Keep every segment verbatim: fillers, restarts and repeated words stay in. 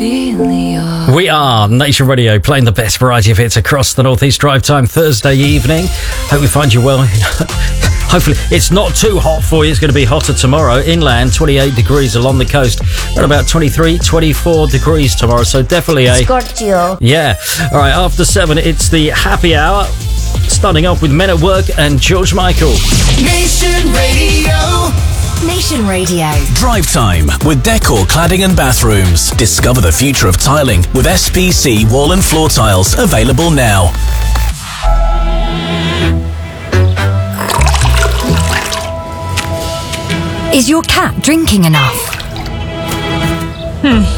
We are Nation Radio, playing the best variety of hits across the North East. Drive time Thursday evening. Hope we find you well. Hopefully it's not too hot for you. It's going to be hotter tomorrow. Inland, twenty-eight degrees along the coast. Around about twenty-three, twenty-four degrees tomorrow. So definitely a... Scorchio. Yeah. All right, after seven, it's the happy hour. Starting off with Men at Work and George Michael. Nation Radio. Nation Radio. Drive time with Decor Cladding and Bathrooms. Discover the future of tiling with S P C wall and floor tiles. Available now. Is your cat drinking enough? Hmm.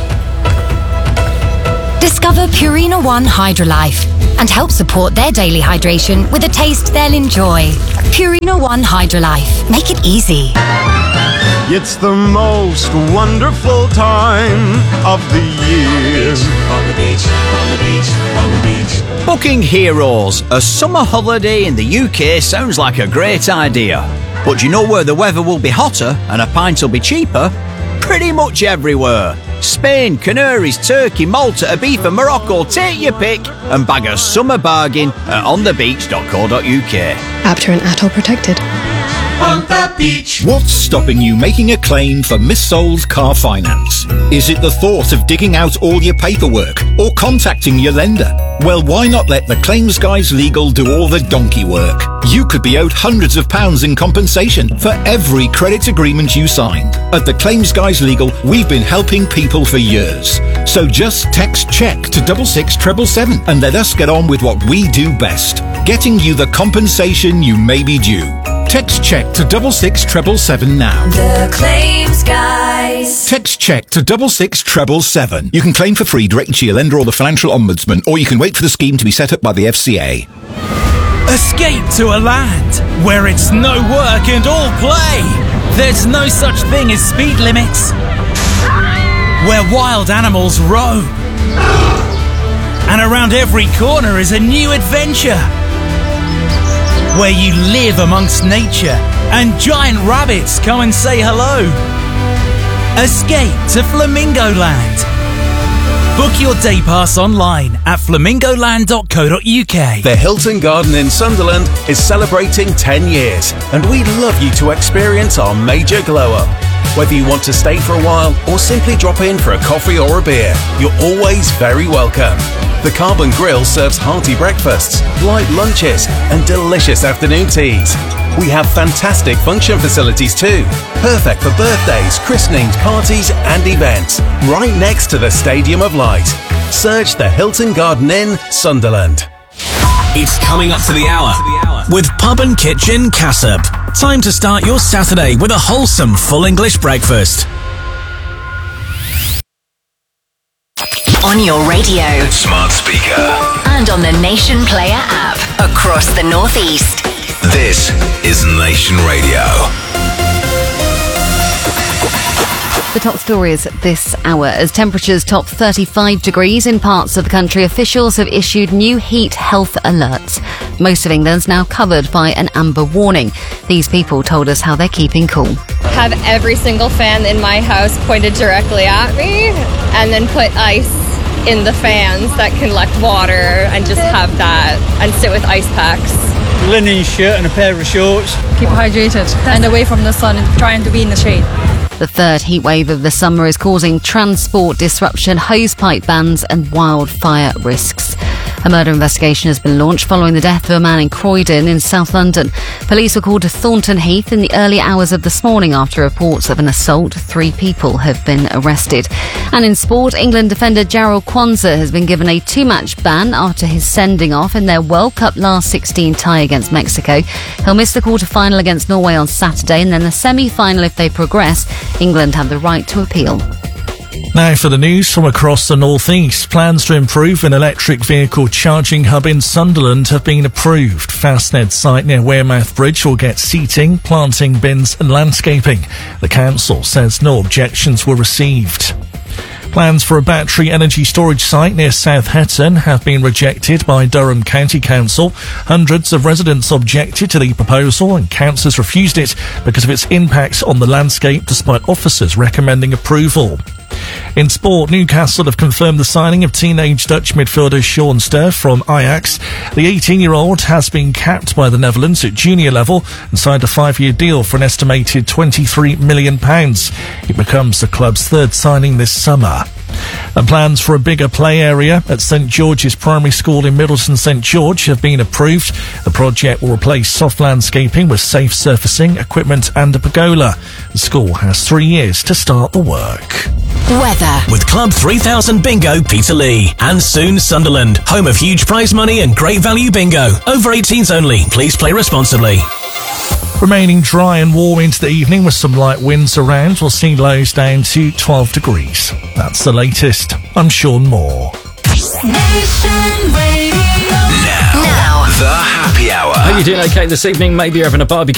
Discover Purina One Hydrolife and help support their daily hydration with a taste they'll enjoy. Purina One Hydrolife. Make it easy. It's the most wonderful time of the year. On the beach, on the beach, on the beach. Booking Heroes, a summer holiday in the U K sounds like a great idea. But do you know where the weather will be hotter and a pint will be cheaper? Pretty much everywhere. Spain, Canaries, Turkey, Malta, Ibiza, Morocco, take your pick and bag a summer bargain at on the beach dot co dot U K. Apter and Atoll protected. On the beach. What's stopping you making a claim for missold car finance? Is it the thought of digging out all your paperwork or contacting your lender? Well, why not let the Claims Guys Legal do all the donkey work? You could be owed hundreds of pounds in compensation for every credit agreement you signed. At the Claims Guys Legal, we've been helping people for years. So just text CHECK to double six treble seven and let us get on with what we do best, getting you the compensation you may be due. Text CHECK to double six treble seven now. The Claims Guys. Text CHECK to double six treble seven. You can claim for free directly to your lender or the Financial Ombudsman, or you can wait for the scheme to be set up by the F C A. Escape to a land where it's no work and all play. There's no such thing as speed limits. Where wild animals roam. And around every corner is a new adventure. Where you live amongst nature and giant rabbits come and say hello. Escape to Flamingo Land. Book your day pass online at flamingo land dot co dot U K. The Hilton Garden in Sunderland is celebrating ten years, and we'd love you to experience our major glow-up. Whether you want to stay for a while or simply drop in for a coffee or a beer, you're always very welcome. The Carbon Grill serves hearty breakfasts, light lunches and delicious afternoon teas. We have fantastic function facilities too, perfect for birthdays, christenings, parties and events, right next to the Stadium of Light. Search the Hilton Garden Inn, Sunderland. It's coming up to the hour with Pub and Kitchen Cassop. Time to start your Saturday with a wholesome full English breakfast. On your radio. Smart speaker. And on the Nation Player app. Across the North East. This is Nation Radio. The top stories this hour. As temperatures top thirty-five degrees in parts of the country, officials have issued new heat health alerts. Most of England's now covered by an amber warning. These people told us how they're keeping cool. Have every single fan in my house pointed directly at me and then put ice in the fans that collect water and just have that and sit with ice packs. Linen shirt and a pair of shorts. Keep hydrated and away from the sun and trying to be in the shade. The third heatwave of the summer is causing transport disruption, hosepipe bans and wildfire risks. A murder investigation has been launched following the death of a man in Croydon in South London. Police were called to Thornton Heath in the early hours of this morning after reports of an assault. Three people have been arrested. And in sport, England defender Jarrell Kwanzaa has been given a two-match ban after his sending off in their World Cup last sixteen tie against Mexico. He'll miss the quarter-final against Norway on Saturday and then the semi-final if they progress. England have the right to appeal. Now for the news from across the North East. Plans to improve an electric vehicle charging hub in Sunderland have been approved. Fastned site near Wearmouth Bridge will get seating, planting bins and landscaping. The council says no objections were received. Plans for a battery energy storage site near South Hetton have been rejected by Durham County Council. Hundreds of residents objected to the proposal and councillors refused it because of its impact on the landscape, despite officers recommending approval. In sport, Newcastle have confirmed the signing of teenage Dutch midfielder Sean Ster from Ajax. The eighteen-year-old has been capped by the Netherlands at junior level and signed a five-year deal for an estimated twenty-three million pounds. It becomes the club's third signing this summer. And plans for a bigger play area at St George's Primary School in Middleton St George have been approved. The project will replace soft landscaping with safe surfacing, equipment and a pergola. The school has three years to start the work. Weather. With Club three thousand Bingo Peterlee and soon Sunderland, home of huge prize money and great value bingo. Over eighteens only. Please play responsibly. Remaining dry and warm into the evening with some light winds around. We'll see lows down to twelve degrees. That's the latest. I'm Sean Moore. Nation Radio. Now, Now, the happy hour. Hope you're doing okay this evening. Maybe you're having a barbecue.